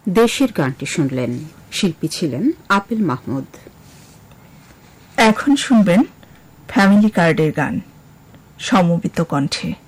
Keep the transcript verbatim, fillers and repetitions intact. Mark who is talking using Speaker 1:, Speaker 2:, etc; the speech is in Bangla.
Speaker 1: দেশের গানটি শুনলেন। শিল্পী ছিলেন আপেল মাহমুদ।
Speaker 2: এখন শুনবেন ফ্যামিলি কার্ডের গান সমবেত কণ্ঠে।